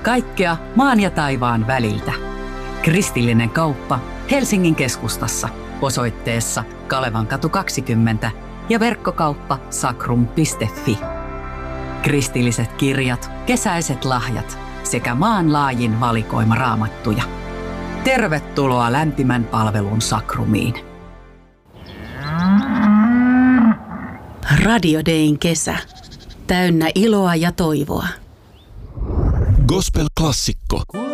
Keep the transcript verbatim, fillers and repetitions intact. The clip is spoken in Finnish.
Kaikkea maan ja taivaan väliltä. Kristillinen kauppa Helsingin keskustassa osoitteessa Kalevankatu kaksikymmentä ja verkkokauppa sakrum piste fi. Kristilliset kirjat, kesäiset lahjat sekä maanlaajin valikoima raamattuja. Tervetuloa lämpimän palvelun Sakrumiin. Radio Dayn kesä. Täynnä iloa ja toivoa. Gospel-klassikko.